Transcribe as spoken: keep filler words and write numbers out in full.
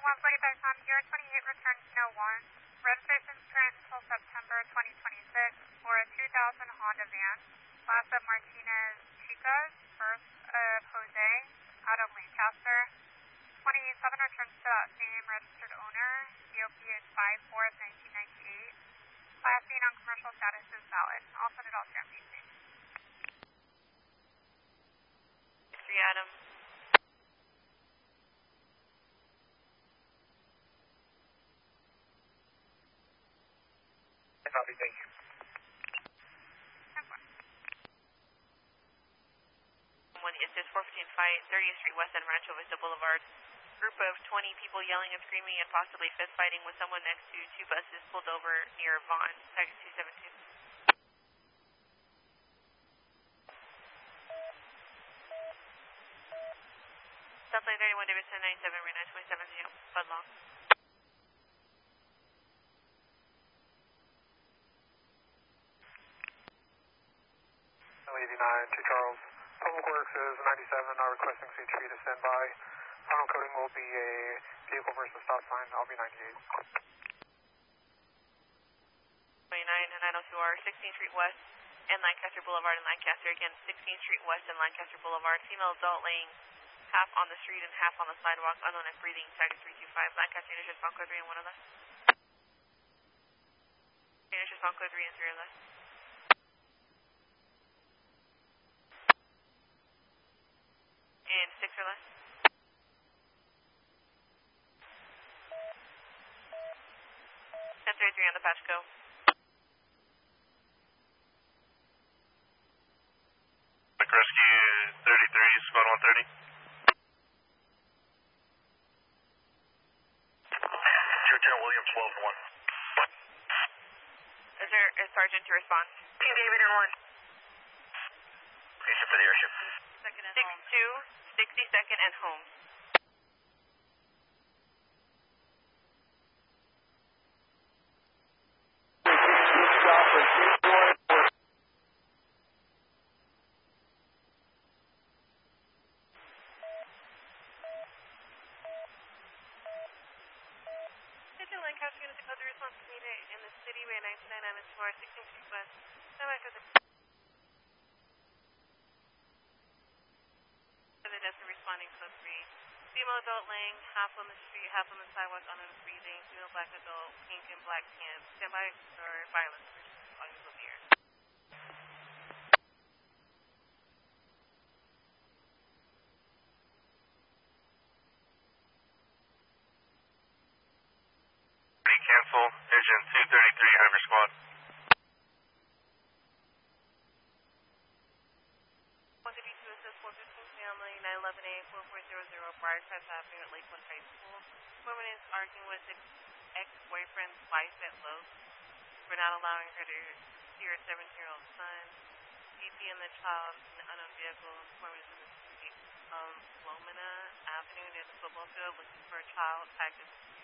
one forty-five Tom, zero twenty-eight, return to no one. Registration current until September twenty twenty-six for a two thousand Honda van. Last of Martinez Chicas, first of Jose, out of Lancaster. twenty-seven returns to that same registered owner. C O P is five four of nineteen ninety-eight. Class B non-commercial status is valid. I'll send it all to M D C. three Adam. Copy, thank you. One is this four fifteen fight, thirtieth Street West and Rancho Vista Boulevard. Group of twenty people yelling and screaming and possibly fist fighting with someone next to two buses pulled over near Vaughn. Target two seven two. Southline thirty-one Davidson ninety-seven, Marina twenty-seven zero, Bud Long. eighty-nine, two Charles. Public Works is ninety-seven, now requesting C H P to stand by. Final coding will be a vehicle versus stop sign. I'll be ninety-eight. twenty-nine and nine oh two R, sixteenth Street West and Lancaster Boulevard and Lancaster. Again, sixteenth Street West and Lancaster Boulevard. Female adult laying half on the street and half on the sidewalk, unknown and breathing. Target three two five. Lancaster, Unit response code three and one of us. Unit response code three and three of us. And six or less. ten thirty-three on the patch go. Rescue thirty-three, squad one thirty. Lieutenant Williams, twelve one. Is there a sergeant to respond? Team David and one. Please for the airship. Second and home. six two, sixty-second and home. Lancaster Unit to code the response needed in the city way ninety-nine M S four, sixteenth Street West. Semi to the the desk of responding code three. Female adult laying half on the street, half on the sidewalk, unknown and breathing. Female black adult, pink and black pants. Standby for violence. Volumes will be here. Cancel. Agent two thirty-three, have your squad. one fifty-two assist four fifteen family, nine eleven A, four four zero zero, Briarcrest Avenue at Lakewood High School. Woman is arguing with ex ex-boyfriend's wife at Lowe's for not allowing her to see her seventeen-year-old son. D P and the child in an unknown vehicle. Woman is in the street. Um, Lomina Avenue near the football field looking for a child. Package